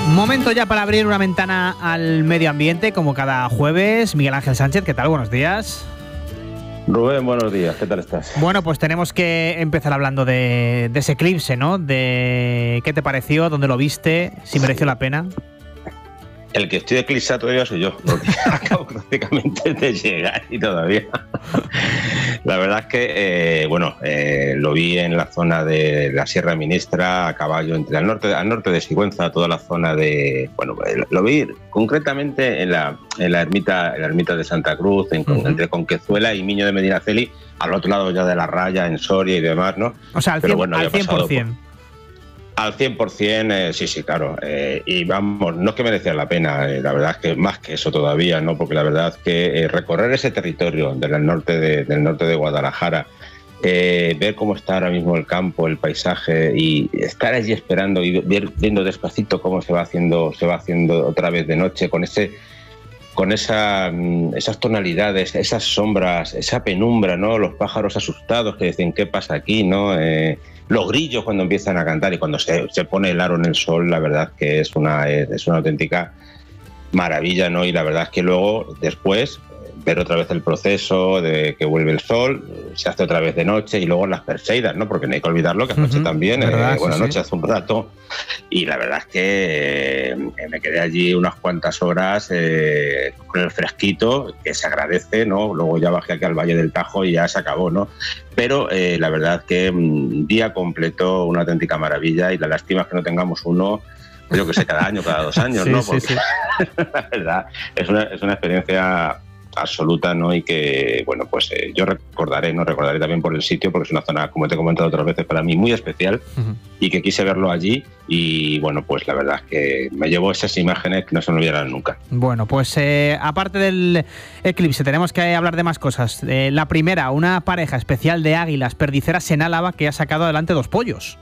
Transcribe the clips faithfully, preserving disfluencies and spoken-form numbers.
Momento ya para abrir una ventana al medio ambiente, como cada jueves. Miguel Ángel Sánchez, ¿qué tal? Buenos días. Rubén, buenos días, ¿qué tal estás? Bueno, pues tenemos que empezar hablando de, de ese eclipse, ¿no? De qué te pareció, dónde lo viste, si mereció la pena. El que estoy eclipsado todavía soy yo, porque acabo prácticamente de llegar y todavía. La verdad es que, eh, bueno, eh, lo vi en la zona de la Sierra Ministra, a caballo, entre al norte, al norte de Sigüenza, toda la zona de... Bueno, lo vi concretamente en la, en la, ermita, en la ermita de Santa Cruz, en, uh-huh. entre Conquezuela y Miño de Medinaceli, al otro lado ya de la Raya, en Soria y demás, ¿no? O sea, al, Pero cien, bueno, al cien por ciento. Al cien por ciento, eh, sí, sí, claro. Eh, y vamos, no es que merecía la pena, eh, la verdad es que más que eso todavía, ¿no? Porque la verdad es que eh, recorrer ese territorio del norte de, del norte de Guadalajara, eh, ver cómo está ahora mismo el campo, el paisaje, y estar allí esperando y ver, viendo despacito cómo se va haciendo, se va haciendo otra vez de noche, con ese, con esa, esas tonalidades, esas sombras, esa penumbra, ¿no? Los pájaros asustados que dicen, ¿qué pasa aquí, no? Eh, Los grillos cuando empiezan a cantar y cuando se, se pone el aro en el sol, la verdad que es una, es una auténtica maravilla, ¿no? Y la verdad es que luego, después, ver otra vez el proceso de que vuelve el sol, se hace otra vez de noche y luego las Perseidas, ¿no? Porque no hay que olvidarlo, que es noche uh-huh, también, verdad, eh, buena sí, noche sí. hace un rato, y la verdad es que eh, me quedé allí unas cuantas horas eh, con el fresquito, que se agradece, ¿no? Luego ya bajé aquí al Valle del Tajo y ya se acabó, ¿no? Pero eh, la verdad es que un día completo, una auténtica maravilla, y la lástima es que no tengamos uno, yo que sé, cada año, cada dos años, sí, ¿no? Sí, Porque sí. la verdad es una, es una experiencia absoluta, ¿no? Y que, bueno, pues eh, yo recordaré, ¿no? Recordaré también por el sitio, porque es una zona, como te he comentado otras veces, para mí muy especial, uh-huh. y que quise verlo allí, y bueno, pues la verdad es que me llevo esas imágenes que no se me olvidarán nunca. Bueno, pues eh, aparte del eclipse, tenemos que hablar de más cosas. Eh, la primera, una pareja especial de águilas perdiceras en Álava que ha sacado adelante dos pollos.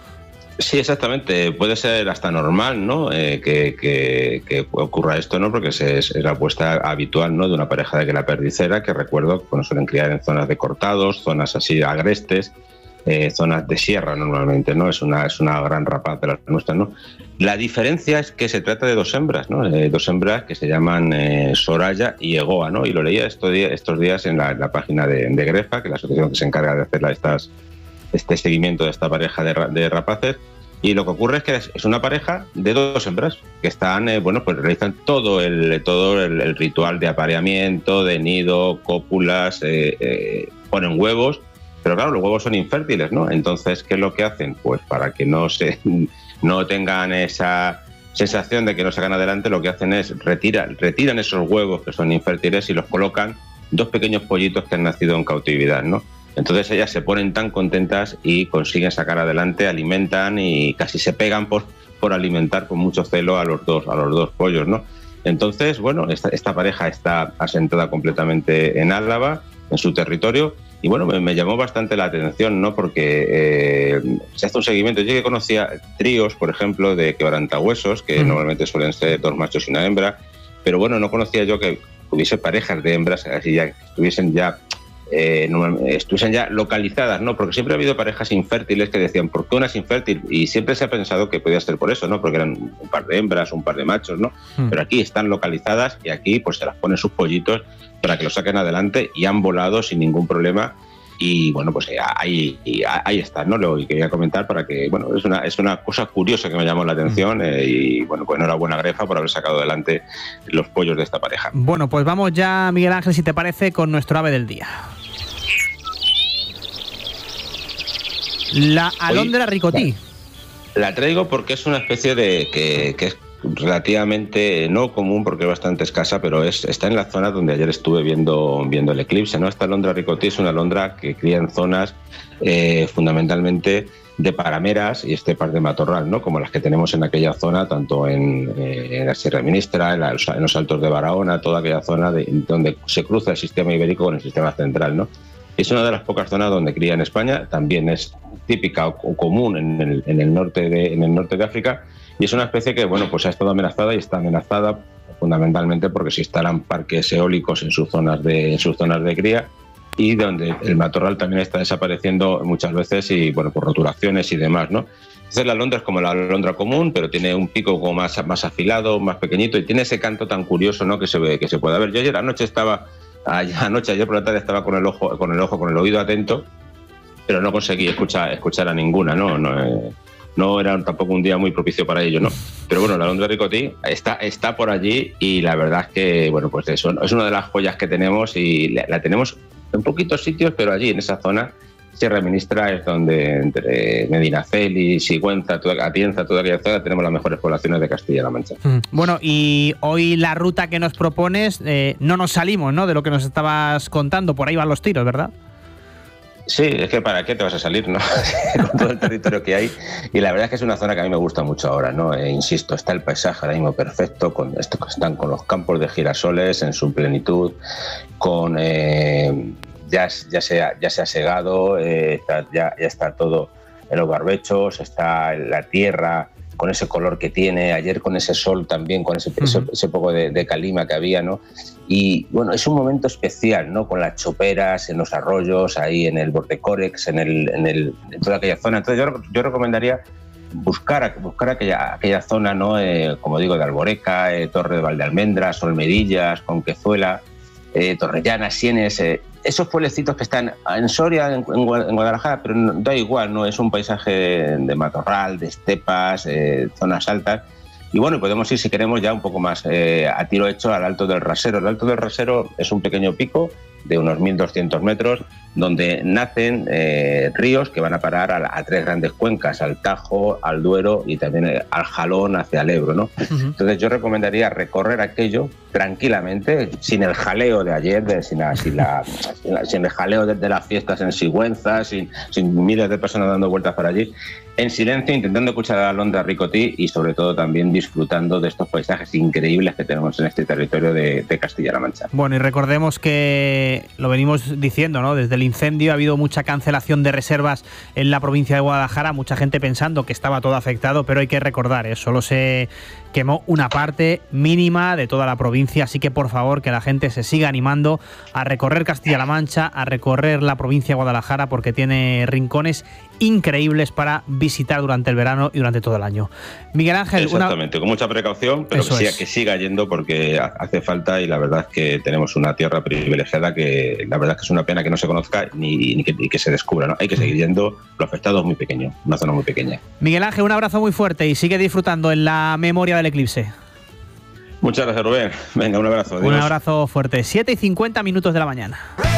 Sí, exactamente. Puede ser hasta normal, ¿no? Eh, que, que, que ocurra esto, ¿no? Porque es, es la apuesta habitual, ¿no? De una pareja de águila perdicera que recuerdo que bueno, suelen criar en zonas de cortados, zonas así agrestes, eh, zonas de sierra normalmente, ¿no? Es una, es una gran rapaz de las nuestras, ¿no? La diferencia es que se trata de dos hembras, ¿no? Eh, dos hembras que se llaman eh, Soraya y Egoa, ¿no? Y lo leía estos días, estos días en la, en la página de, de Grefa, que es la asociación que se encarga de hacer estas, este seguimiento de esta pareja de, de rapaces. Y lo que ocurre es que es una pareja de dos hembras que están, eh, bueno, pues realizan todo el todo el, el ritual de apareamiento, de nido, cópulas, eh, eh, ponen huevos, pero claro, los huevos son infértiles, ¿no? Entonces, ¿qué es lo que hacen? Pues para que no se no tengan esa sensación de que no sacan adelante, lo que hacen es retiran, retiran esos huevos que son infértiles y los colocan dos pequeños pollitos que han nacido en cautividad, ¿no? Entonces ellas se ponen tan contentas y consiguen sacar adelante, alimentan y casi se pegan por, por alimentar con mucho celo a los dos, a los dos pollos, ¿no? Entonces, bueno, esta, esta pareja está asentada completamente en Álava, en su territorio, y bueno, me, me llamó bastante la atención, ¿no? Porque eh, se hace un seguimiento. Yo que conocía tríos, por ejemplo, de quebrantahuesos, que mm. normalmente suelen ser dos machos y una hembra, pero bueno, no conocía yo que hubiese parejas de hembras así ya, que estuviesen ya Eh, estuviesen ya localizadas, ¿no? Porque siempre ha habido parejas infértiles que decían, ¿por qué una es infértil? Y siempre se ha pensado que podía ser por eso, ¿no? Porque eran un par de hembras, un par de machos, ¿no? Mm. Pero aquí están localizadas y aquí pues se las ponen sus pollitos para que los saquen adelante y han volado sin ningún problema. Y bueno, pues ahí, ahí está, ¿no? Lo quería comentar para que, bueno, es una, es una cosa curiosa que me llamó la atención mm. eh, y bueno, pues enhorabuena Grefa por haber sacado adelante los pollos de esta pareja. Bueno, pues vamos ya, Miguel Ángel, si te parece, con nuestro ave del día. La alondra ricotí. La traigo porque es una especie de que, que es relativamente no común porque es bastante escasa, pero es, está en la zona donde ayer estuve viendo, viendo el eclipse, ¿no? Esta alondra ricotí es una alondra que cría en zonas eh, fundamentalmente de parameras y estepas de matorral, ¿no? Como las que tenemos en aquella zona, tanto en, eh, en la Sierra Ministra, en, la, en los Altos de Barahona, toda aquella zona de, donde se cruza el sistema ibérico con el sistema central, ¿no? Es una de las pocas zonas donde cría en España, también es típica o común en el, en el norte de, en el norte de África, y es una especie que, bueno, pues ha estado amenazada y está amenazada fundamentalmente porque se instalan parques eólicos en sus zonas de, en sus zonas de cría y donde el matorral también está desapareciendo muchas veces y bueno, por rotulaciones y demás, ¿no? Entonces la alondra es como la alondra común, pero tiene un pico como más, más afilado, más pequeñito y tiene ese canto tan curioso, ¿no? que se ve, que se puede ver. Yo ayer anoche estaba, anoche, ayer por la tarde estaba con el ojo, con el ojo, con el oído atento, pero no conseguí escuchar, escuchar a ninguna, ¿no? No, eh, no era tampoco un día muy propicio para ello, ¿no? Pero bueno, la alondra ricotí está, está por allí y la verdad es que, bueno, pues eso es una de las joyas que tenemos y la, la tenemos en poquitos sitios, pero allí en esa zona, Sierra Ministra, es donde entre Medinaceli, Sigüenza, toda, Atienza, toda aquella zona, tenemos las mejores poblaciones de Castilla-La Mancha. Bueno, y hoy la ruta que nos propones, eh, no nos salimos, ¿no?, de lo que nos estabas contando, por ahí van los tiros, ¿verdad? Sí, es que para qué te vas a salir, ¿no? Con todo el territorio que hay. Y la verdad es que es una zona que a mí me gusta mucho ahora, ¿no? E insisto, está el paisaje ahora mismo perfecto, con esto que están con los campos de girasoles en su plenitud, con eh, ya, ya, se ha, ya se ha segado, eh, está, ya, ya está todo en los barbechos, está la tierra con ese color que tiene, ayer con ese sol también, con ese, uh-huh. ese, ese poco de, de calima que había, ¿no? Y bueno, es un momento especial, ¿no? Con las choperas, en los arroyos, ahí en el Bordecorex, en, el, en, el, en toda aquella zona. Entonces yo, yo recomendaría buscar, buscar aquella, aquella zona, ¿no? Eh, como digo, de Alboreca, eh, Torre de Valdealmendras, Olmedillas, Conquezuela, eh, Torrellana, Sienes, eh, esos pueblecitos que están en Soria, en, en Guadalajara, pero no, da igual, ¿no? Es un paisaje de matorral, de estepas, eh, zonas altas. Y bueno, podemos ir, si queremos, ya un poco más eh, a tiro hecho al Alto del Rasero. El Alto del Rasero es un pequeño pico de unos mil doscientos metros, donde nacen eh, ríos que van a parar a, a tres grandes cuencas, al Tajo, al Duero y también eh, al Jalón hacia el Ebro, ¿no? Uh-huh. Entonces yo recomendaría recorrer aquello tranquilamente, sin el jaleo de ayer, de, sin, la, sin, la, sin, la, sin el jaleo de, de las fiestas en Sigüenza, sin, sin miles de personas dando vueltas por allí, en silencio, intentando escuchar a la alondra ricotí y sobre todo también disfrutando de estos paisajes increíbles que tenemos en este territorio de, de Castilla-La Mancha. Bueno, y recordemos que lo venimos diciendo, ¿no? Desde el incendio ha habido mucha cancelación de reservas en la provincia de Guadalajara, mucha gente pensando que estaba todo afectado, pero hay que recordar, ¿eh? Solo se quemó una parte mínima de toda la provincia, así que por favor que la gente se siga animando a recorrer Castilla-La Mancha, a recorrer la provincia de Guadalajara, porque tiene rincones increíbles para visitar durante el verano y durante todo el año. Miguel Ángel, exactamente, una... con mucha precaución, pero que siga, que siga yendo porque hace falta y la verdad es que tenemos una tierra privilegiada que la verdad es que es una pena que no se conozca ni, ni, que, ni que se descubra, ¿no? Hay que seguir yendo, lo afectado es muy pequeño, una zona muy pequeña. Miguel Ángel, un abrazo muy fuerte y sigue disfrutando en la memoria del eclipse. Muchas gracias, Rubén. Venga, un abrazo. Adiós. Un abrazo fuerte. siete y cincuenta minutos de la mañana.